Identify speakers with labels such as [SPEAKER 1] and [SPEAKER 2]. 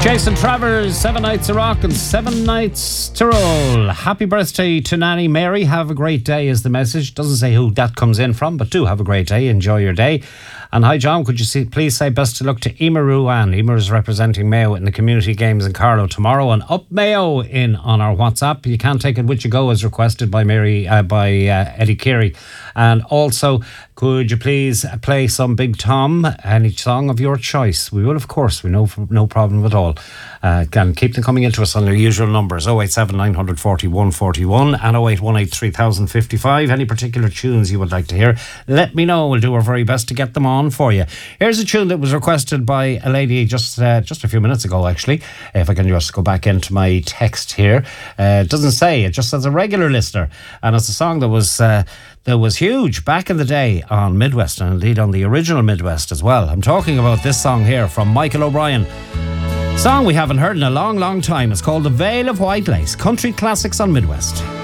[SPEAKER 1] Jason Travers, 7 Nights of Rock and 7 Nights to Roll. Happy birthday to Nanny Mary. Have a great day is the message. Doesn't say who that comes in from, but do have a great day. Enjoy your day. And hi John, could you please say best of luck to Emer Ruan. Emer is representing Mayo in the community games in Carlow tomorrow, and up Mayo in on our WhatsApp. You can't take it with you go as requested by Eddie Carey. And also, could you please play some Big Tom, any song of your choice? We will, of course. We know, no problem at all. Can keep them coming into us on their usual numbers: 087 940 141 and 0818 3055. Any particular tunes you would like to hear, let me know. We'll do our very best to get them on for you. Here's a tune that was requested by a lady just a few minutes ago, actually. If I can just go back into my text here. It doesn't say, it just says a regular listener. And it's a song that was huge back in the day on Midwest, and indeed on the original Midwest as well. I'm talking about this song here from Michael O'Brien. Song we haven't heard in a long, long time. It's called The Veil of White Lace. Country classics on Midwest.